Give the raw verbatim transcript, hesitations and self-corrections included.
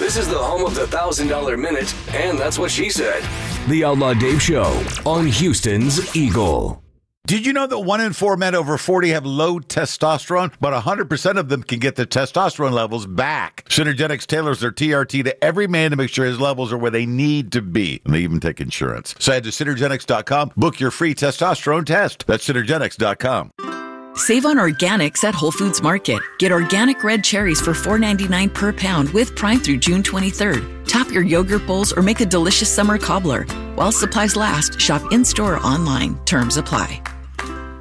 This is the home of the one thousand dollars Minute, and that's what she said. The Outlaw Dave Show on Houston's Eagle. Did you know that one in four men over forty have low testosterone, but one hundred percent of them can get their testosterone levels back? Synergetics tailors their T R T to every man to make sure his levels are where they need to be. And they even take insurance. So head to Synergetics dot com, book your free testosterone test. That's Synergetics dot com. Save on organics at Whole Foods Market. Get organic red cherries for four ninety-nine per pound with Prime through June twenty-third. Top your yogurt bowls or make a delicious summer cobbler. While supplies last, shop in-store or online. Terms apply.